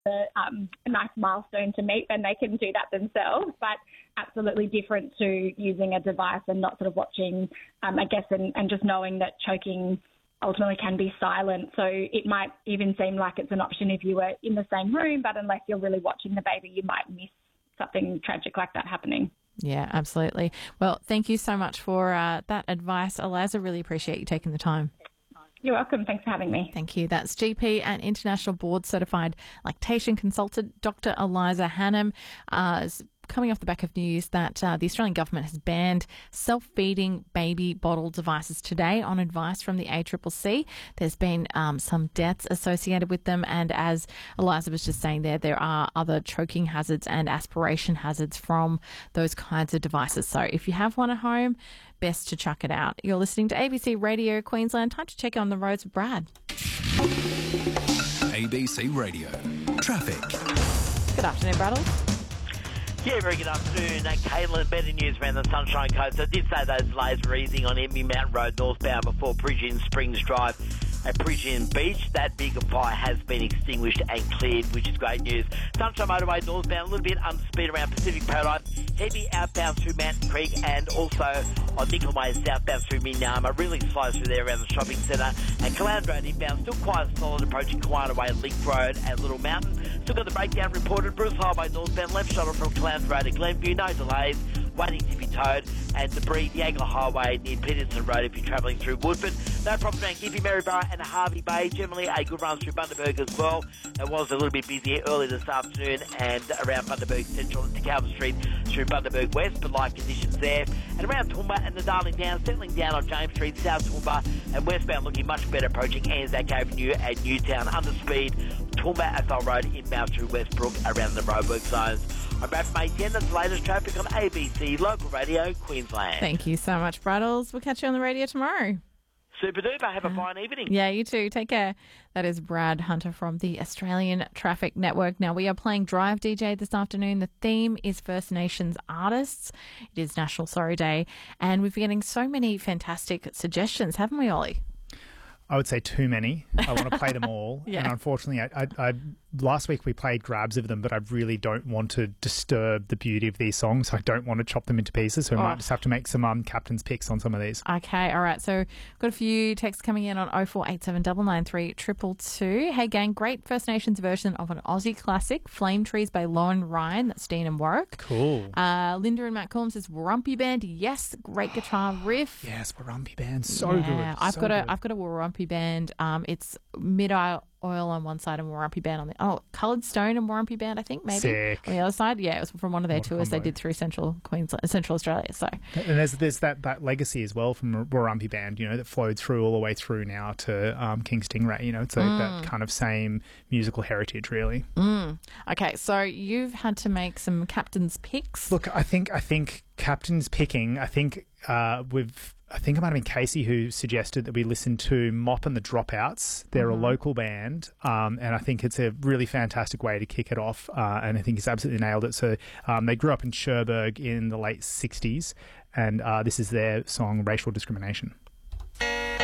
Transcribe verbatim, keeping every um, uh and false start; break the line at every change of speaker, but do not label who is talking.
a, um, a nice milestone to meet, then they can do that themselves. But absolutely different to using a device and not sort of watching, um, I guess, and, and just knowing that choking ultimately can be silent. So it might even seem like it's an option if you were in the same room, but unless you're really watching the baby, you might miss something tragic like that happening.
Yeah, absolutely. Well, thank you so much for uh, that advice, Eliza. Really appreciate you taking the time.
You're welcome. Thanks for having me.
Thank you. That's G P and International Board Certified Lactation Consultant Doctor Eliza Hannam. Uh, coming off the back of news that uh, the Australian government has banned self-feeding baby bottle devices today on advice from the A C C C. There's been um, some deaths associated with them, and as Eliza was just saying there, there are other choking hazards and aspiration hazards from those kinds of devices. So if you have one at home, best to chuck it out. You're listening to A B C Radio Queensland. Time to check on the roads with Brad.
A B C Radio Traffic.
Good afternoon, Braddle.
Yeah, very good afternoon. Uh, Caitlin, better news around the Sunshine Coast. I did say those delays were easing on Enby Mountain Road northbound before Pridgeon Springs Drive at Pridgeon Beach. That big fire has been extinguished and cleared, which is great news. Sunshine Motorway northbound, a little bit under speed around Pacific Paradise. Heavy outbound through Mountain Creek and also on Nickel Way southbound through Minyama. Really slow through there around the shopping centre. And Caloundra Road inbound, still quite solid approaching Kiwana Way, Link Road and Little Mountain. Still got the breakdown reported. Bruce Highway northbound, left shoulder from Caloundra Road to Glenview. No delays. Waiting to be towed, and debris, Diagonal Highway near Peterson Road if you're travelling through Woodford. No problems around Gympie, Maryborough and Harvey Bay. Generally a good run through Bundaberg as well. It was a little bit busier early this afternoon and around Bundaberg Central to Calvin Street through Bundaberg West, but light conditions there. And around Toowoomba and the Darling Downs, settling down on James Street, South Toowoomba, and westbound looking much better approaching Anzac Avenue and Newtown. Under speed, Toowoomba Athol Road inbound through Westbrook around the roadwork zones. I'm Brad from A T N. That's the latest traffic on A B C Local Radio, Queensland.
Thank you so much, Braddles. We'll catch you on the radio tomorrow.
Super duper. Have a fine evening.
Yeah, you too. Take care. That is Brad Hunter from the Australian Traffic Network. Now, we are playing Drive D J this afternoon. The theme is First Nations artists. It is National Sorry Day, and we've been getting so many fantastic suggestions, haven't we, Ollie?
I would say too many. I want to play them all.
Yeah.
And unfortunately, I, I, I, last week we played grabs of them, but I really don't want to disturb the beauty of these songs. So I don't want to chop them into pieces. So we
oh.
might just have to make some um, captain's picks on some of these.
Okay, all right. So got a few texts coming in on oh four eight seven nine nine three two two two. Hey, gang, great First Nations version of an Aussie classic, Flame Trees by Lauren Ryan. That's Dean and Warwick.
Cool.
Uh, Linda and Matt Combs says Warrumpy Band. Yes, great guitar riff.
Yes, Warrumpy Band. So
yeah,
good.
I've
so
got
good.
a I've got a Warrumpy Band. Um, it's mid oil on one side and Warrumpy Band on the oh Coloured Stone and Warrumpy Band, I think maybe
Sick.
on the other side. Yeah, it was from one of their
What a
tours they
combo.
did through Central Queensland, Central Australia. So
And there's there's that, that legacy as well from Warrumpy Band, you know, that flowed through all the way through now to um, King Stingray. You know, it's like
Mm.
that kind of same musical heritage, really.
Mm. Okay, so you've had to make some captain's picks.
Look, I think I think captain's picking. I think uh, we've. I think it might have been Casey who suggested that we listen to Mop and the Dropouts. They're
Mm-hmm.
a local band, um, and I think it's a really fantastic way to kick it off, uh, and I think he's absolutely nailed it. So um, they grew up in Cherbourg in the late sixties, and uh, this is their song, Racial Discrimination.